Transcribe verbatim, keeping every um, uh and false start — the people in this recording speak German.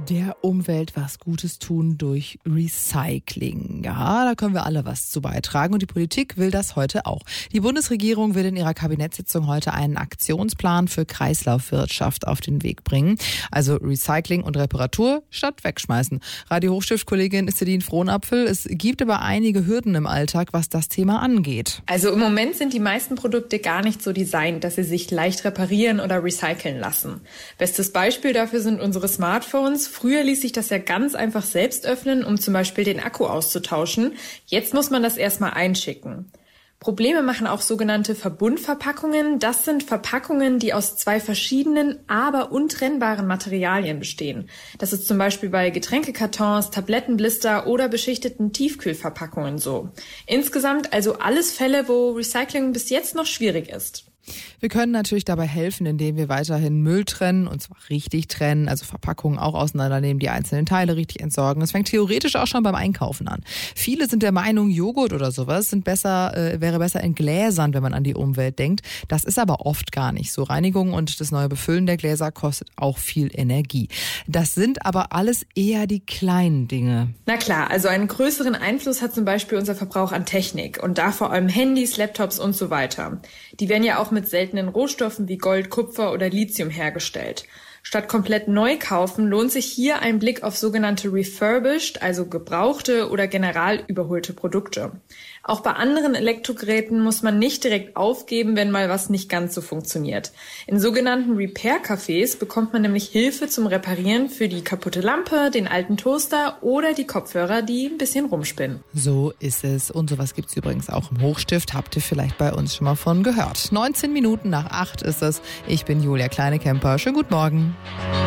Der Umwelt was Gutes tun durch Recycling. Ja, da können wir alle was zu beitragen und die Politik will das heute auch. Die Bundesregierung will in ihrer Kabinettssitzung heute einen Aktionsplan für Kreislaufwirtschaft auf den Weg bringen. Also Recycling und Reparatur statt wegschmeißen. Radio Hochstift-Kollegin Celine Frohnapfel, es gibt aber einige Hürden im Alltag, was das Thema angeht. Also im Moment sind die meisten Produkte gar nicht so designt, dass sie sich leicht reparieren oder recyceln lassen. Bestes Beispiel dafür sind unsere Smartphones. Früher ließ sich das ja ganz einfach selbst öffnen, um zum Beispiel den Akku auszutauschen. Jetzt muss man das erstmal einschicken. Probleme machen auch sogenannte Verbundverpackungen. Das sind Verpackungen, die aus zwei verschiedenen, aber untrennbaren Materialien bestehen. Das ist zum Beispiel bei Getränkekartons, Tablettenblister oder beschichteten Tiefkühlverpackungen so. Insgesamt also alles Fälle, wo Recycling bis jetzt noch schwierig ist. Wir können natürlich dabei helfen, indem wir weiterhin Müll trennen, und zwar richtig trennen, also Verpackungen auch auseinandernehmen, die einzelnen Teile richtig entsorgen. Das fängt theoretisch auch schon beim Einkaufen an. Viele sind der Meinung, Joghurt oder sowas sind besser, äh, wäre besser in Gläsern, wenn man an die Umwelt denkt. Das ist aber oft gar nicht so. Reinigung und das neue Befüllen der Gläser kostet auch viel Energie. Das sind aber alles eher die kleinen Dinge. Na klar, also einen größeren Einfluss hat zum Beispiel unser Verbrauch an Technik und da vor allem Handys, Laptops und so weiter. Die werden ja auch mit seltenen Rohstoffen wie Gold, Kupfer oder Lithium hergestellt. Statt komplett neu kaufen, lohnt sich hier ein Blick auf sogenannte refurbished, also gebrauchte oder general überholte Produkte. Auch bei anderen Elektrogeräten muss man nicht direkt aufgeben, wenn mal was nicht ganz so funktioniert. In sogenannten Repair-Cafés bekommt man nämlich Hilfe zum Reparieren für die kaputte Lampe, den alten Toaster oder die Kopfhörer, die ein bisschen rumspinnen. So ist es. Und sowas gibt's übrigens auch im Hochstift. Habt ihr vielleicht bei uns schon mal von gehört. neunzehn Minuten nach acht ist es. Ich bin Julia Kleinekemper. Schönen guten Morgen.